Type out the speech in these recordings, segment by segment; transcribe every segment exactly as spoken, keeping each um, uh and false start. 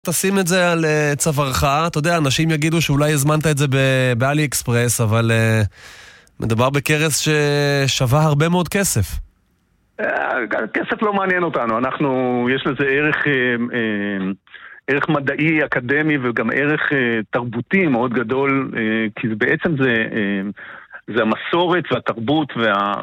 תשים את זה על uh, צווארך, אתה יודע, אנשים יגידו שאולי הזמנת את זה ב- באלי אקספרס, אבל uh, מדובר בקרס ששווה הרבה מאוד כסף. כסף לא מעניין אותנו, אנחנו, יש לזה ערך, אה, אה, ערך מדעי, אקדמי וגם ערך אה, תרבותי מאוד גדול, אה, כי זה בעצם זה, אה, זה המסורת והתרבות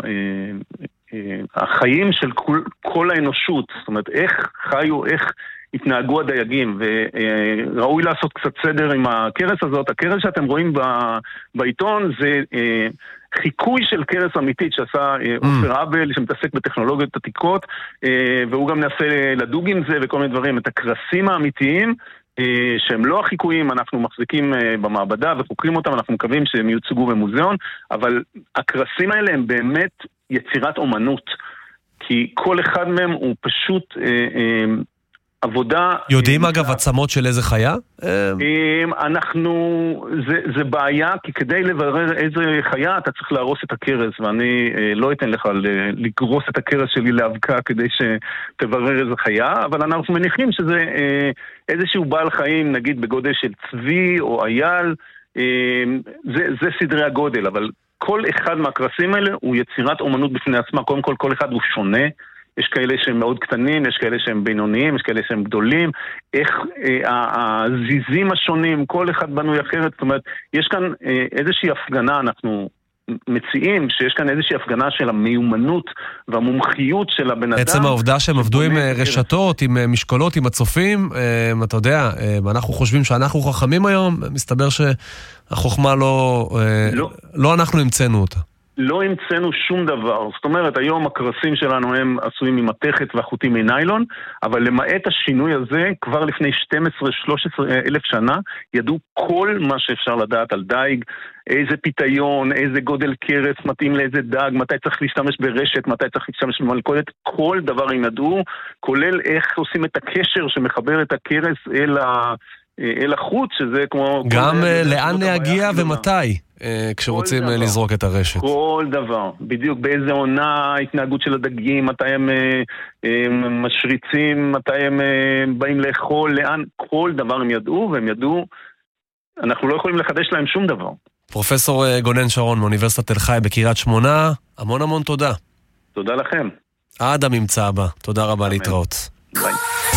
והחיים אה, של כל, כל האנושות, זאת אומרת, איך חיו, איך התנהגו הדייגים, וראוי לעשות קצת סדר עם הקרס הזאת. הקרס שאתם רואים בעיתון זה חיקוי של קרס אמיתית שעשה עופר אבל, שמתעסק בטכנולוגיות עתיקות, והוא גם נעשה לדוג עם זה וכל מיני דברים. את הקרסים האמיתיים שהם לא החיקויים, אנחנו מחזיקים במעבדה וחוקרים אותם, אנחנו מקווים שהם יוצגו במוזיאון, אבל הקרסים האלה הם באמת יצירת אומנות, כי כל אחד מהם הוא פשוט עבודה... יודעים אגב עצמות של איזה חיה? אנחנו... זה, זה בעיה, כי כדי לברר איזה חיה אתה צריך להרוס את הקרס, ואני לא אתן לך לגרוס את הקרס שלי להבקה כדי שתברר איזה חיה, אבל אנחנו מניחים שזה איזשהו בעל חיים, נגיד בגודל של צבי או אייל, זה, זה סדרי הגודל, אבל כל אחד מהקרסים האלה הוא יצירת אומנות בפני עצמה. קודם כל, כל אחד הוא שונה, יש כאלה שהם מאוד קטנים, יש כאלה שהם בינוניים, יש כאלה שהם גדולים, איך אה, הזיזים השונים, כל אחד בנוי אחרת, זאת אומרת, יש כאן אה, איזושהי הפגנה, אנחנו מציעים שיש כאן איזושהי הפגנה של המיומנות והמומחיות של הבן אדם. עצם העובדה שהם עבדו עם רשתות, עם משקולות, עם הצופים, אה, אתה יודע, אה, אנחנו חושבים שאנחנו חכמים היום, מסתבר שהחוכמה לא, אה, לא. לא אנחנו המצאנו אותה. לא המצאנו שום דבר. זאת אומרת, היום הקרסים שלנו הם עשויים ממתכת והחוטים מניילון, אבל למעט השינוי הזה, כבר לפני שתים עשרה שלוש עשרה אלף שנה, ידעו כל מה שאפשר לדעת על דייג, איזה פיתיון, איזה גודל קרס מתאים לאיזה דג, מתי צריך להשתמש ברשת, מתי צריך להשתמש במלכודת, כל דבר הם ידעו, כולל איך עושים את הקשר שמחבר את הקרס אל ה... אל החוץ, שזה כמו... גם לאן להגיע ומתי, כשרוצים לזרוק את הרשת. כל דבר, בדיוק באיזה עונה ההתנהגות של הדגים, מתי הם משריצים, מתי הם באים לאכול, לאן, כל דבר הם ידעו, והם ידעו, אנחנו לא יכולים לחדש להם שום דבר. פרופסור גונן שרון מאוניברסיטת תל חי בקריית שמונה, המון המון תודה. תודה לכם. עד הממצא הבא, תודה רבה להתראות. ביי.